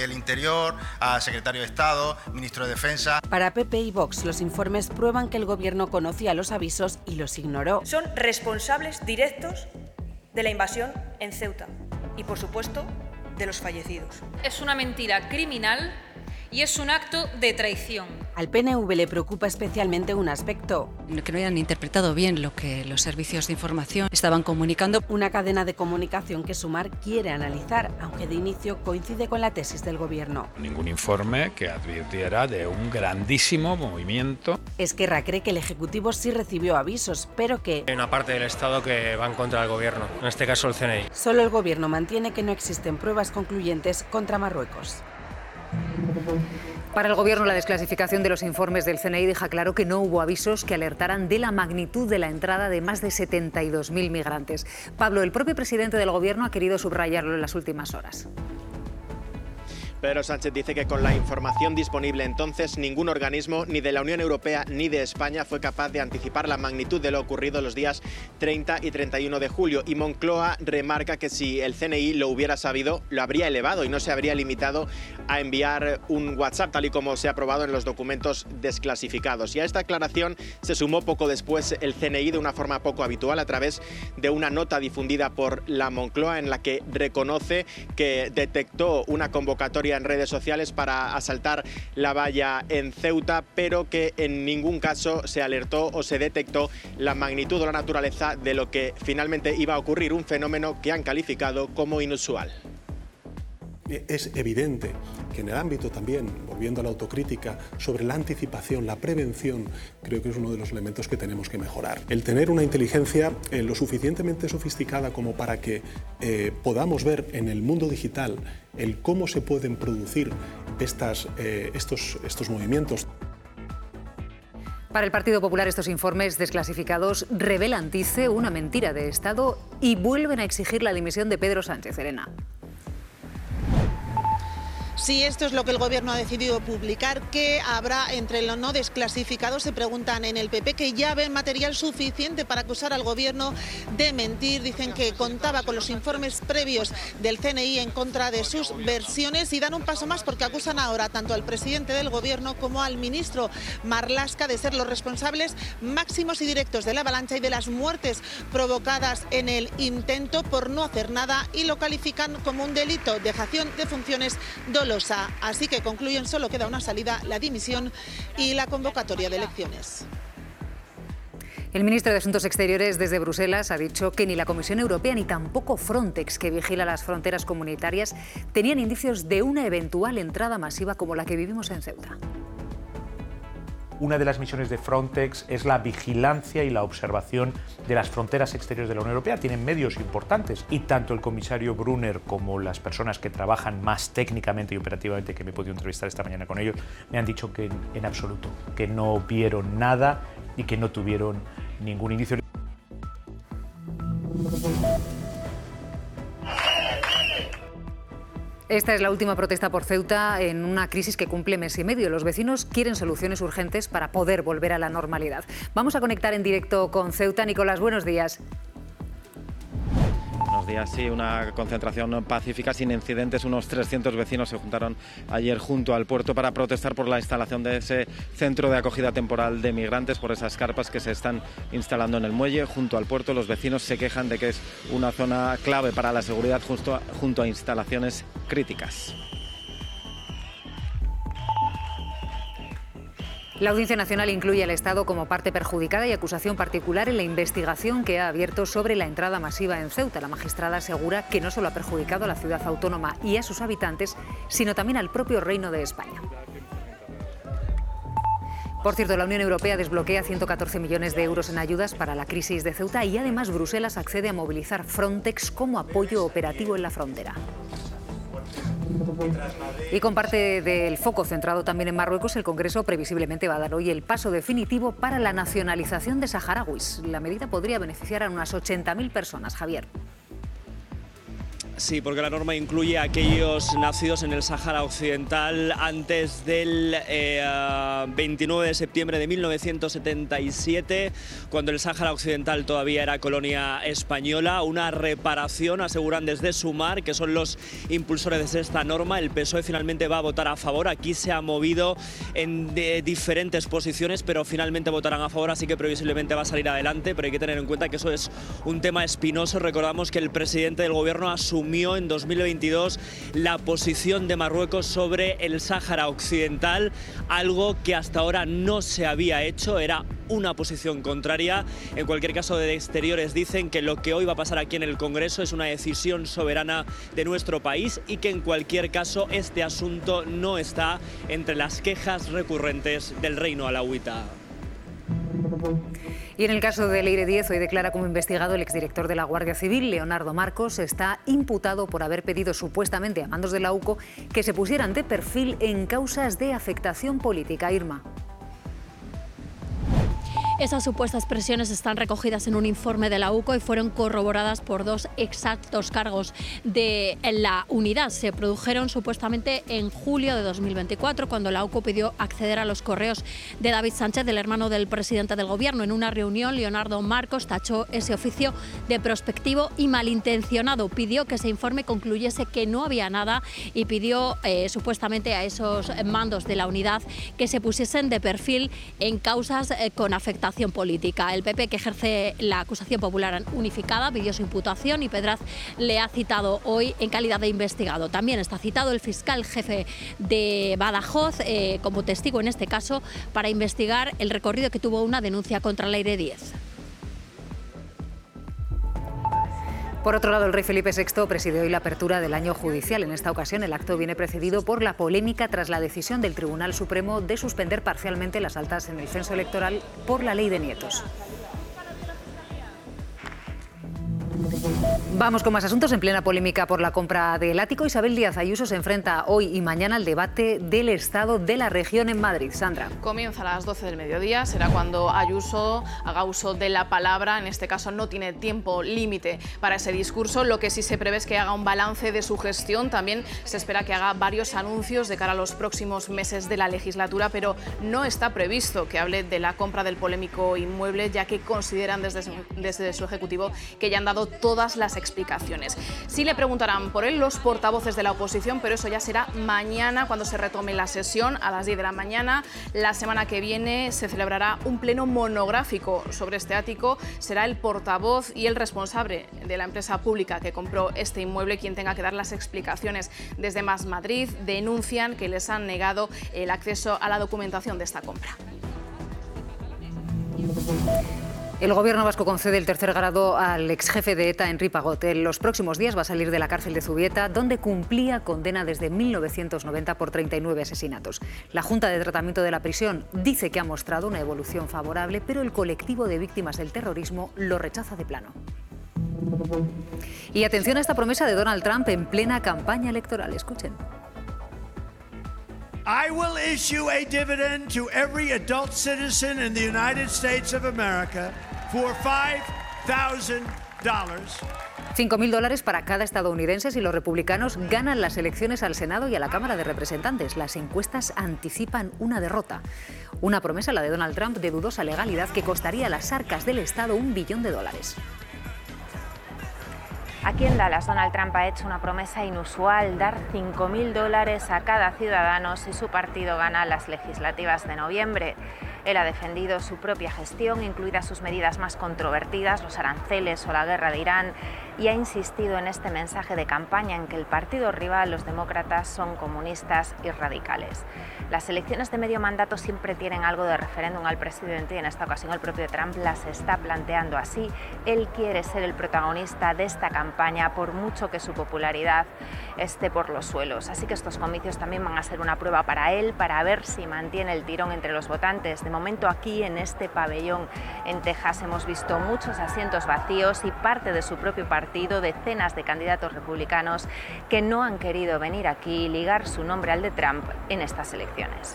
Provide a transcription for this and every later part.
del Interior, al secretario de Estado, ministro de Defensa. Para PP y Vox, los informes prueban que el gobierno conocía los avisos y los ignoró. Son responsables directos de la invasión en Ceuta y, por supuesto, de los fallecidos. Es una mentira criminal y es un acto de traición. Al PNV le preocupa especialmente un aspecto. Que no hayan interpretado bien lo que los servicios de información estaban comunicando. Una cadena de comunicación que Sumar quiere analizar, aunque de inicio coincide con la tesis del gobierno. Ningún informe que advirtiera de un grandísimo movimiento. Esquerra cree que el Ejecutivo sí recibió avisos, pero que hay una parte del Estado que va en contra del gobierno, en este caso el CNI. Solo el gobierno mantiene que no existen pruebas concluyentes contra Marruecos. Para el Gobierno, la desclasificación de los informes del CNI deja claro que no hubo avisos que alertaran de la magnitud de la entrada de más de 72.000 migrantes. Pablo, el propio presidente del Gobierno ha querido subrayarlo en las últimas horas. Pedro Sánchez dice que con la información disponible entonces, ningún organismo, ni de la Unión Europea ni de España, fue capaz de anticipar la magnitud de lo ocurrido los días 30 y 31 de julio. Y Moncloa remarca que si el CNI lo hubiera sabido, lo habría elevado y no se habría limitado a enviar un WhatsApp, tal y como se ha aprobado en los documentos desclasificados. Y a esta aclaración se sumó poco después el CNI de una forma poco habitual a través de una nota difundida por la Moncloa en la que reconoce que detectó una convocatoria en redes sociales para asaltar la valla en Ceuta, pero que en ningún caso se alertó o se detectó la magnitud o la naturaleza de lo que finalmente iba a ocurrir, un fenómeno que han calificado como inusual. Es evidente que en el ámbito también, volviendo a la autocrítica, sobre la anticipación, la prevención, creo que es uno de los elementos que tenemos que mejorar. El tener una inteligencia lo suficientemente sofisticada como para que podamos ver en el mundo digital el cómo se pueden producir estos movimientos. Para el Partido Popular, estos informes desclasificados revelan, dice, una mentira de Estado y vuelven a exigir la dimisión de Pedro Sánchez. Elena. Sí, esto es lo que el Gobierno ha decidido publicar. ¿Qué habrá entre lo no desclasificado? Se preguntan en el PP, que ya ven material suficiente para acusar al Gobierno de mentir. Dicen que contaba con los informes previos del CNI en contra de sus versiones y dan un paso más porque acusan ahora tanto al presidente del Gobierno como al ministro Marlaska de ser los responsables máximos y directos de la avalancha y de las muertes provocadas en el intento por no hacer nada, y lo califican como un delito, dejación de funciones dolosa. Así que concluyen, solo queda una salida: la dimisión y la convocatoria de elecciones. El ministro de Asuntos Exteriores desde Bruselas ha dicho que ni la Comisión Europea ni tampoco Frontex, que vigila las fronteras comunitarias, tenían indicios de una eventual entrada masiva como la que vivimos en Ceuta. Una de las misiones de Frontex es la vigilancia y la observación de las fronteras exteriores de la Unión Europea. Tienen medios importantes y tanto el comisario Brunner como las personas que trabajan más técnicamente y operativamente, que me he podido entrevistar esta mañana con ellos, me han dicho que en absoluto, que no vieron nada y que no tuvieron ningún indicio. Esta es la última protesta por Ceuta en una crisis que cumple mes y medio. Los vecinos quieren soluciones urgentes para poder volver a la normalidad. Vamos a conectar en directo con Ceuta. Nicolás, buenos días. Buenos días, sí, una concentración pacífica sin incidentes. Unos 300 vecinos se juntaron ayer junto al puerto para protestar por la instalación de ese centro de acogida temporal de migrantes, por esas carpas que se están instalando en el muelle junto al puerto. Los vecinos se quejan de que es una zona clave para la seguridad junto a instalaciones críticas. La Audiencia Nacional incluye al Estado como parte perjudicada y acusación particular en la investigación que ha abierto sobre la entrada masiva en Ceuta. La magistrada asegura que no solo ha perjudicado a la ciudad autónoma y a sus habitantes, sino también al propio Reino de España. Por cierto, la Unión Europea desbloquea 114 millones de euros en ayudas para la crisis de Ceuta y además Bruselas accede a movilizar Frontex como apoyo operativo en la frontera. Y con parte del foco centrado también en Marruecos, el Congreso previsiblemente va a dar hoy el paso definitivo para la nacionalización de saharauis. La medida podría beneficiar a unas 80.000 personas, Javier. Sí, porque la norma incluye a aquellos nacidos en el Sáhara Occidental antes del 29 de septiembre de 1977, cuando el Sáhara Occidental todavía era colonia española. Una reparación, aseguran desde Sumar, que son los impulsores de esta norma. El PSOE finalmente va a votar a favor. Aquí se ha movido en diferentes posiciones, pero finalmente votarán a favor, así que previsiblemente va a salir adelante. Pero hay que tener en cuenta que eso es un tema espinoso. Recordamos que el presidente del gobierno asumió en 2022 la posición de Marruecos sobre el Sáhara Occidental, algo que hasta ahora no se había hecho, era una posición contraria. En cualquier caso, de Exteriores dicen que lo que hoy va a pasar aquí en el Congreso es una decisión soberana de nuestro país y que en cualquier caso este asunto no está entre las quejas recurrentes del reino alauita. Y en el caso de Leire Díez, hoy declara como investigado el exdirector de la Guardia Civil, Leonardo Marcos. Está imputado por haber pedido supuestamente a mandos de la UCO que se pusieran de perfil en causas de afectación política. Irma. Esas supuestas presiones están recogidas en un informe de la UCO y fueron corroboradas por dos exactos cargos de la unidad. Se produjeron supuestamente en julio de 2024, cuando la UCO pidió acceder a los correos de David Sánchez, del hermano del presidente del Gobierno. En una reunión, Leonardo Marcos tachó ese oficio de prospectivo y malintencionado. Pidió que ese informe concluyese que no había nada y pidió supuestamente a esos mandos de la unidad que se pusiesen de perfil en causas con afectación política. El PP, que ejerce la acusación popular unificada, pidió su imputación y Pedraz le ha citado hoy en calidad de investigado. También está citado el fiscal jefe de Badajoz como testigo en este caso para investigar el recorrido que tuvo una denuncia contra Leire Díez. Por otro lado, el rey Felipe VI presidió hoy la apertura del año judicial. En esta ocasión, el acto viene precedido por la polémica tras la decisión del Tribunal Supremo de suspender parcialmente las altas en el censo electoral por la ley de nietos. Vamos con más asuntos. En plena polémica por la compra del ático, Isabel Díaz Ayuso se enfrenta hoy y mañana al debate del estado de la región en Madrid. Sandra. Comienza a las 12 del mediodía, será cuando Ayuso haga uso de la palabra. En este caso no tiene tiempo límite para ese discurso. Lo que sí se prevé es que haga un balance de su gestión. También se espera que haga varios anuncios de cara a los próximos meses de la legislatura, pero no está previsto que hable de la compra del polémico inmueble, ya que consideran desde su ejecutivo que ya han dado todas las explicaciones. Sí le preguntarán por él los portavoces de la oposición, pero eso ya será mañana cuando se retome la sesión a las 10 de la mañana. La semana que viene se celebrará un pleno monográfico sobre este ático. Será el portavoz y el responsable de la empresa pública que compró este inmueble quien tenga que dar las explicaciones. Desde Más Madrid denuncian que les han negado el acceso a la documentación de esta compra. El Gobierno vasco concede el tercer grado al exjefe de ETA, Henri Pagot. En los próximos días va a salir de la cárcel de Zubieta, donde cumplía condena desde 1990 por 39 asesinatos. La Junta de Tratamiento de la Prisión dice que ha mostrado una evolución favorable, pero el colectivo de víctimas del terrorismo lo rechaza de plano. Y atención a esta promesa de Donald Trump en plena campaña electoral. Escuchen. I will issue a dividend to every adult citizen in the United States of America for $5,000. $5.000 para cada estadounidense si los republicanos ganan las elecciones al Senado y a la Cámara de Representantes. Las encuestas anticipan una derrota. Una promesa, la de Donald Trump, de dudosa legalidad que costaría a las arcas del Estado $1 billón. Aquí en Dallas, Donald Trump ha hecho una promesa inusual, dar $5.000 a cada ciudadano si su partido gana las legislativas de noviembre. Él ha defendido su propia gestión, incluidas sus medidas más controvertidas, los aranceles o la guerra de Irán, y ha insistido en este mensaje de campaña en que el partido rival, los demócratas, son comunistas y radicales. Las elecciones de medio mandato siempre tienen algo de referéndum al presidente y en esta ocasión el propio Trump las está planteando así. Él quiere ser el protagonista de esta campaña por mucho que su popularidad esté por los suelos. Así que estos comicios también van a ser una prueba para él, para ver si mantiene el tirón entre los votantes. De momento aquí en este pabellón en Texas hemos visto muchos asientos vacíos y parte de su propio partido, decenas de candidatos republicanos que no han querido venir aquí y ligar su nombre al de Trump en estas elecciones.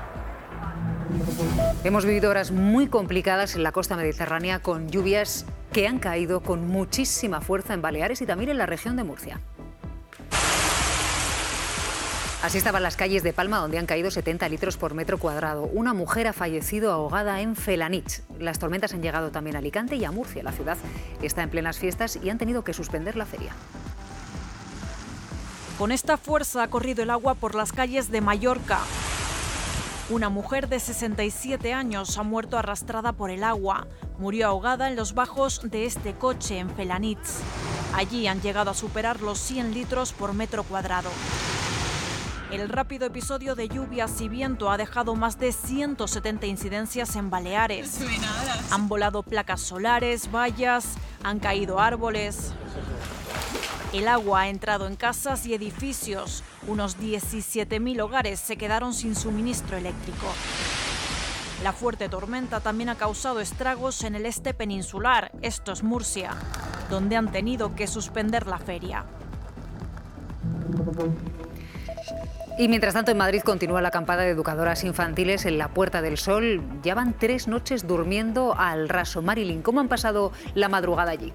Hemos vivido horas muy complicadas en la costa mediterránea con lluvias que han caído con muchísima fuerza en Baleares y también en la región de Murcia. Así estaban las calles de Palma, donde han caído 70 litros por metro cuadrado. Una mujer ha fallecido ahogada en Felanitx. Las tormentas han llegado también a Alicante y a Murcia. La ciudad está en plenas fiestas y han tenido que suspender la feria. Con esta fuerza ha corrido el agua por las calles de Mallorca. Una mujer de 67 años ha muerto arrastrada por el agua. Murió ahogada en los bajos de este coche en Felanitx. Allí han llegado a superar los 100 litros por metro cuadrado. El rápido episodio de lluvias y viento ha dejado más de 170 incidencias en Baleares. Han volado placas solares, vallas, han caído árboles. El agua ha entrado en casas y edificios. Unos 17.000 hogares se quedaron sin suministro eléctrico. La fuerte tormenta también ha causado estragos en el este peninsular, esto es Murcia, donde han tenido que suspender la feria. Y mientras tanto, en Madrid continúa la acampada de educadoras infantiles en la Puerta del Sol. Ya van 3 noches durmiendo al raso. Marilyn, ¿cómo han pasado la madrugada allí?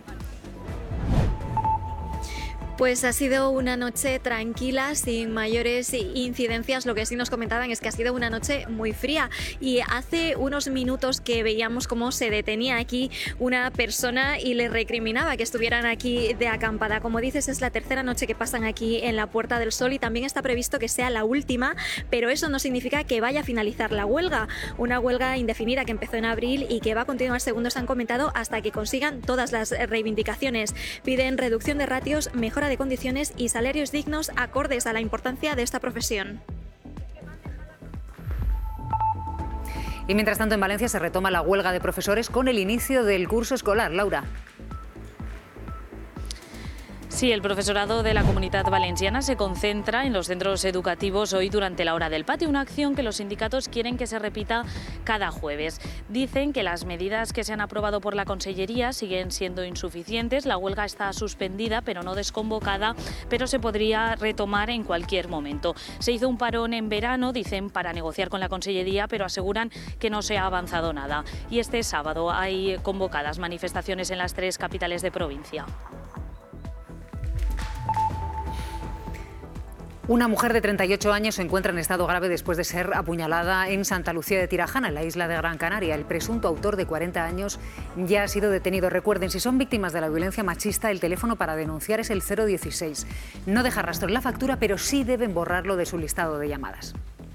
Pues ha sido una noche tranquila, sin mayores incidencias. Lo que sí nos comentaban es que ha sido una noche muy fría y hace unos minutos que veíamos cómo se detenía aquí una persona y le recriminaba que estuvieran aquí de acampada. Como dices, es la tercera noche que pasan aquí en la Puerta del Sol y también está previsto que sea la última, pero eso no significa que vaya a finalizar la huelga. Una huelga indefinida que empezó en abril y que va a continuar, según nos han comentado, hasta que consigan todas las reivindicaciones. Piden reducción de ratios, mejora de condiciones y salarios dignos acordes a la importancia de esta profesión. Y mientras tanto, en Valencia se retoma la huelga de profesores con el inicio del curso escolar. Laura. Sí, el profesorado de la Comunitat Valenciana se concentra en los centros educativos hoy durante la hora del patio, una acción que los sindicatos quieren que se repita cada jueves. Dicen que las medidas que se han aprobado por la Consellería siguen siendo insuficientes, la huelga está suspendida pero no desconvocada, pero se podría retomar en cualquier momento. Se hizo un parón en verano, dicen, para negociar con la Consellería, pero aseguran que no se ha avanzado nada. Y este sábado hay convocadas manifestaciones en las 3 capitales de provincia. Una mujer de 38 años se encuentra en estado grave después de ser apuñalada en Santa Lucía de Tirajana, en la isla de Gran Canaria. El presunto autor de 40 años ya ha sido detenido. Recuerden, si son víctimas de la violencia machista, el teléfono para denunciar es el 016. No deja rastro en la factura, pero sí deben borrarlo de su listado de llamadas.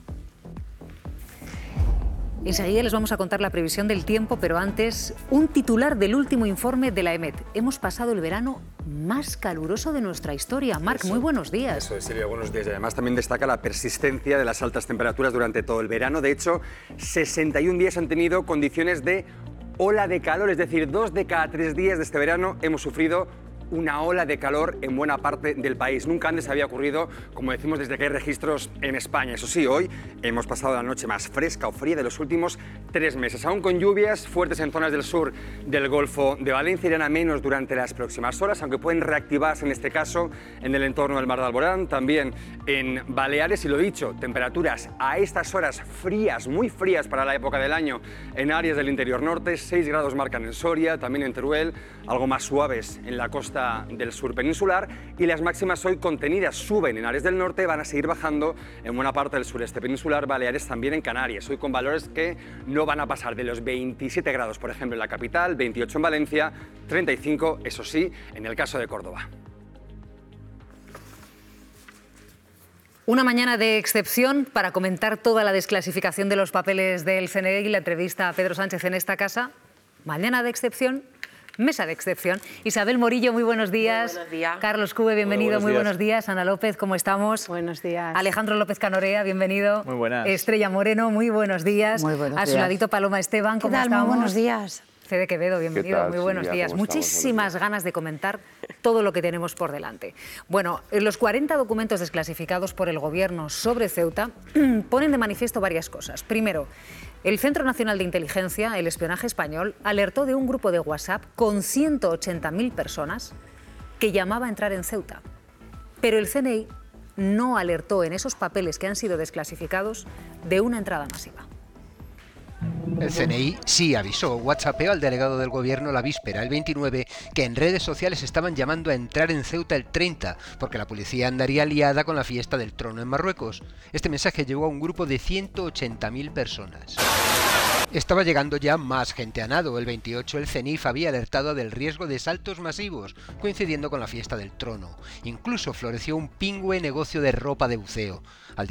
Enseguida les vamos a contar la previsión del tiempo, pero antes, un titular del último informe de la EMET. Hemos pasado el verano más caluroso de nuestra historia. Marc, muy buenos días. Eso es, Silvia, buenos días. Y además también destaca la persistencia de las altas temperaturas durante todo el verano. De hecho, 61 días han tenido condiciones de ola de calor, es decir, 2 de cada 3 días de este verano hemos sufrido una ola de calor en buena parte del país. Nunca antes había ocurrido, como decimos, desde que hay registros en España. Eso sí, hoy hemos pasado la noche más fresca o fría de los últimos 3 meses. Aún con lluvias fuertes en zonas del sur del Golfo de Valencia, irán a menos durante las próximas horas, aunque pueden reactivarse en este caso en el entorno del Mar de Alborán, también en Baleares. Y lo dicho, temperaturas a estas horas frías, muy frías para la época del año en áreas del interior norte. 6 grados marcan en Soria, también en Teruel, algo más suaves en la costa del sur peninsular, y las máximas hoy contenidas suben en áreas del norte, van a seguir bajando en buena parte del sureste peninsular, Baleares, también en Canarias, hoy con valores que no van a pasar de los 27 grados, por ejemplo, en la capital, 28 en Valencia, 35, eso sí, en el caso de Córdoba. Una mañana de excepción para comentar toda la desclasificación de los papeles del CNE y la entrevista a Pedro Sánchez en esta casa. Mañana de excepción. Mesa de excepción. Isabel Morillo, muy buenos días. Muy buenos días. Carlos Cube, bienvenido, muy buenos días. Ana López, ¿cómo estamos? Buenos días. Alejandro López Canorea, bienvenido. Muy buenas. Estrella Moreno, muy buenos días. Muy buenos días. A su ladito Paloma Esteban, ¿cómo estamos? Muy buenos días. Fede Quevedo, bienvenido, muy buenos días. Muchísimas ganas de comentar todo lo que tenemos por delante. Bueno, los 40 documentos desclasificados por el Gobierno sobre Ceuta ponen de manifiesto varias cosas. Primero, el Centro Nacional de Inteligencia, el espionaje español, alertó de un grupo de WhatsApp con 180.000 personas que llamaba a entrar en Ceuta. Pero el CNI no alertó en esos papeles que han sido desclasificados de una entrada masiva. El CNI sí avisó, whatsappeó al delegado del gobierno la víspera, el 29, que en redes sociales estaban llamando a entrar en Ceuta el 30, porque la policía andaría liada con la fiesta del trono en Marruecos. Este mensaje llegó a un grupo de 180.000 personas. Estaba llegando ya más gente a nado. El 28 el CENIF había alertado del riesgo de saltos masivos, coincidiendo con la fiesta del trono. Incluso floreció un pingüe negocio de ropa de buceo.